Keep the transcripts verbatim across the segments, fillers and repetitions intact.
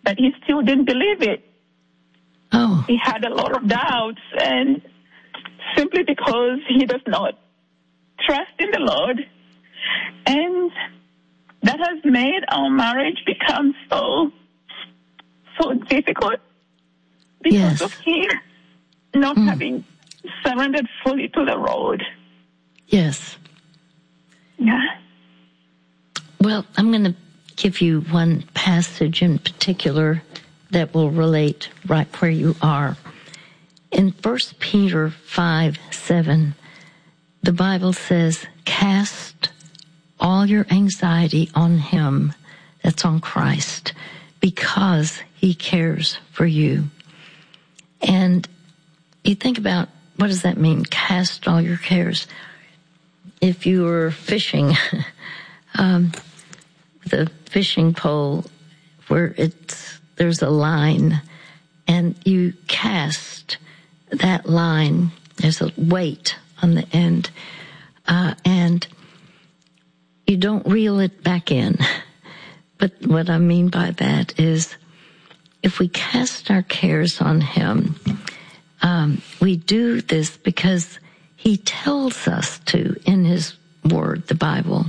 but he still didn't believe it. Oh. He had a lot of doubts, and simply because he does not trust in the Lord. And that has made our marriage become so, so difficult because yes. of him not mm. having surrendered fully to the Lord. Yes. Yeah. Well, I'm going to give you one passage in particular that will relate right where you are. In First Peter five seven, the Bible says, cast all your anxiety on him, that's on Christ, because he cares for you. And you think about, what does that mean, cast all your cares? If you were fishing um, with a fishing pole where it's there's a line, and you cast that line, there's a weight on the end, uh, and you don't reel it back in. But what I mean by that is, if we cast our cares on him, um, we do this because he tells us to in his word, the Bible.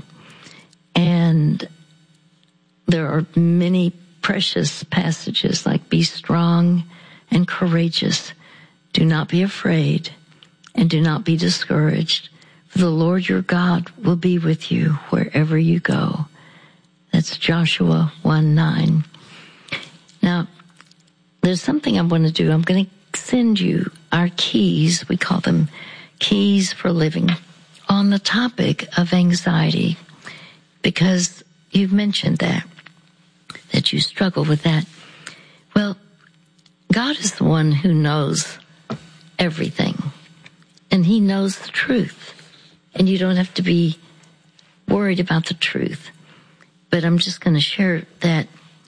And there are many precious passages like, be strong and courageous. Do not be afraid and do not be discouraged. For the Lord your God will be with you wherever you go. That's Joshua one nine. Now, there's something I want to do. I'm going to send you our keys. We call them keys for living on the topic of anxiety, because you've mentioned that, that you struggle with that. Well, God is the one who knows everything, and he knows the truth, and you don't have to be worried about the truth. But I'm just going to share that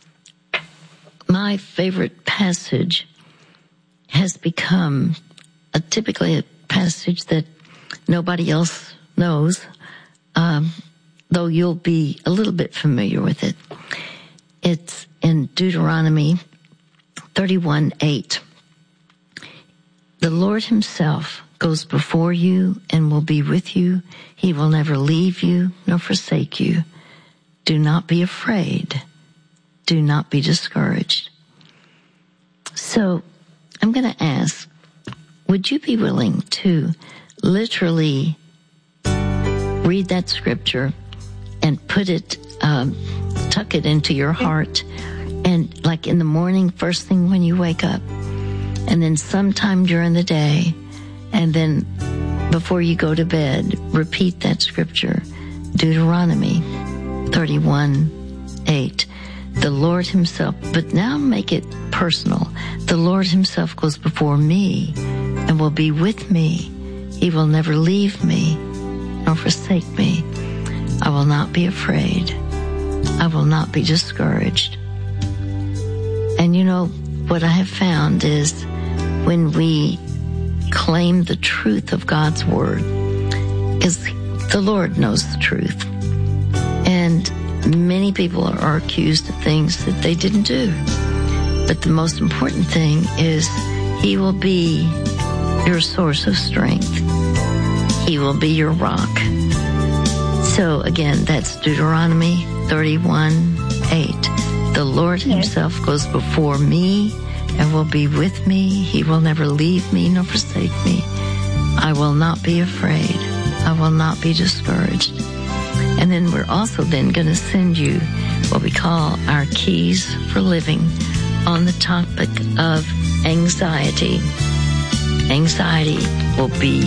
my favorite passage has become a typically a passage that nobody else knows, um, though you'll be a little bit familiar with it. It's in Deuteronomy thirty-one eight. The Lord himself goes before you and will be with you. He will never leave you nor forsake you. Do not be afraid. Do not be discouraged. So I'm going to ask, would you be willing to literally read that scripture and put it, um, tuck it into your heart, and like in the morning, first thing when you wake up, and then sometime during the day, and then before you go to bed, repeat that scripture, Deuteronomy thirty-one eight. The Lord himself, but now make it personal. The Lord himself goes before me and will be with me. He will never leave me nor forsake me. I will not be afraid. I will not be discouraged. And you know, what I have found is when we claim the truth of God's word, is the Lord knows the truth. And many people are accused of things that they didn't do. But the most important thing is he will be your source of strength. He will be your rock. So again, that's Deuteronomy thirty-one eight. The Lord himself goes before me and will be with me. He will never leave me nor forsake me. I will not be afraid. I will not be discouraged. And then we're also then going to send you what we call our keys for living on the topic of anxiety. Anxiety will be...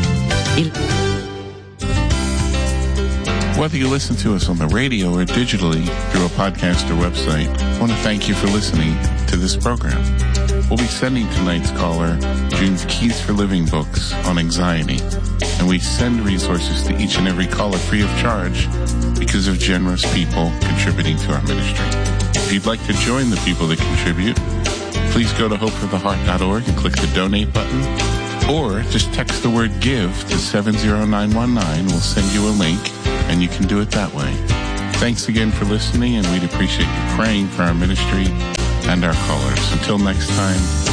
Whether you listen to us on the radio or digitally through a podcast or website, I want to thank you for listening to this program. We'll be sending tonight's caller June's Keys for Living books on anxiety, and we send resources to each and every caller free of charge because of generous people contributing to our ministry. If you'd like to join the people that contribute, please go to hope for the heart dot org and click the donate button, or just text the word give to seven zero nine one nine. We'll send you a link, and you can do it that way. Thanks again for listening, and we'd appreciate you praying for our ministry and our callers. Until next time,